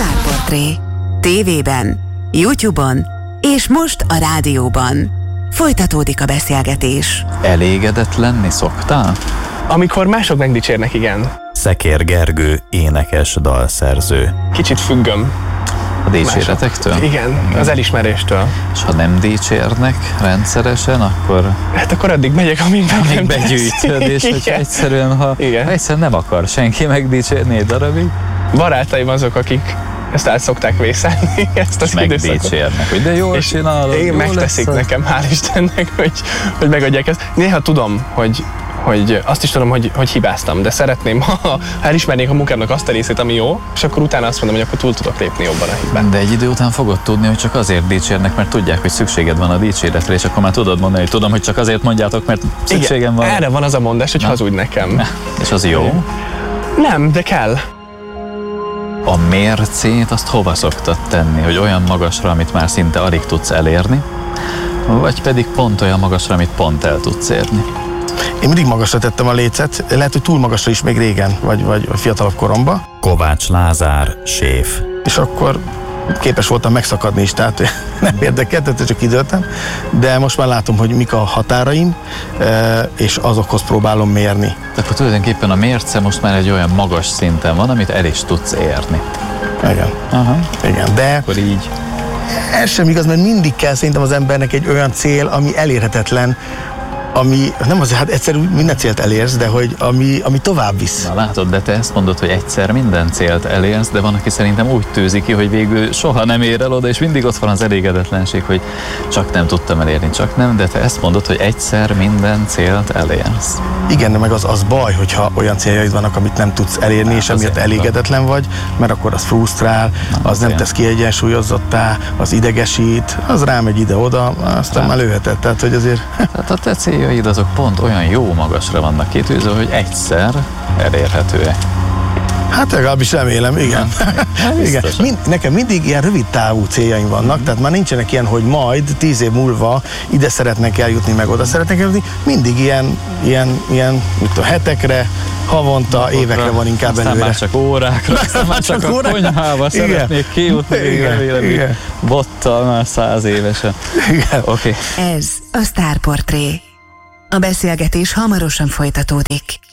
Sztárportré. TV-ben, YouTube-on és most a rádióban. Folytatódik a beszélgetés. Elégedett lenni szoktál? Amikor mások megdicsérnek, igen. Szekér Gergő, énekes, dalszerző. Kicsit függöm. A dicséretektől? Igen, az elismeréstől. És ha nem dicsérnek rendszeresen, akkor... Hát akkor addig megyek, amíg begyűjtöd, és hogyha egyszerűen, ha egyszerűen nem akar senki megdicsérni egy darabig. Barátaim azok, akik ezt el szokták vészelni, ezt az időszakot. Megdicsérnek, hogy de jól csinálod. Én megteszik nekem, hál' Istennek, hogy megadják ezt. Néha tudom, hogy azt is tudom, hogy hibáztam, de szeretném, ha elismernék a munkámnak azt a részét, ami jó, és akkor utána azt mondom, hogy akkor túl tudok lépni jobban a hibán. De egy idő után fogod tudni, hogy csak azért dicsérnek, mert tudják, hogy szükséged van a dicséretre, és akkor már tudod mondani, hogy tudom, hogy csak azért mondjátok, mert szükségem van. Erre van az a mondás, hogy hazudj nekem. És az jó? Nem, de kell. A mércét azt hova szoktad tenni, hogy olyan magasra, amit már szinte alig tudsz elérni, vagy pedig pont olyan magasra, amit pont el tudsz érni? Én mindig magasra tettem a lécet, lehet, hogy túl magasra is még régen, vagy fiatalabb koromban. Kovács Lázár, séf. És akkor képes voltam megszakadni is, tehát nem érdekelt, csak időltem, de most már látom, hogy mik a határaim, és azokhoz próbálom mérni. Akkor tulajdonképpen a mérce most már egy olyan magas szinten van, amit el is tudsz érni. Igen. Aha. Igen, de akkor így. Ez sem igaz, mert mindig kell szerintem az embernek egy olyan cél, ami elérhetetlen, ami nem az, hát egyszerű minden célt elérsz, de hogy ami tovább visz. Na látod, de te ezt mondod, hogy egyszer minden célt elérsz, de van, aki szerintem úgy tűzi ki, hogy végül soha nem ér el oda, és mindig ott van az elégedetlenség, hogy csak nem tudtam elérni, csak nem, de te ezt mondod, hogy egyszer minden célt elérsz. Igen, de meg az baj, hogyha olyan céljaid vannak, amit nem tudsz elérni, hát és amiatt elégedetlen vagy, mert akkor az frusztrál, az nem tesz kiegyensúlyozottá, az idegesít, az rámegy ide-oda, aztán már lőhetett, tehát hogy azért... Tehát a te céljaid azok pont olyan jó magasra vannak kitűzve, hogy egyszer elérhetőek. Hát legalábbis remélem, igen. Igen. Nekem mindig ilyen rövid távú céljaim vannak, tehát már nincsenek ilyen, hogy majd 10 év múlva ide szeretnek eljutni, meg oda szeretnek eljutni. Mindig ilyen hetekre, havonta, évekre van inkább előre. Aztán már csak órákra, aztán már csak a konyhába szeretnék kijutni, remélem, bottal már 100 évesen. Ez a Sztárportré. A beszélgetés hamarosan folytatódik.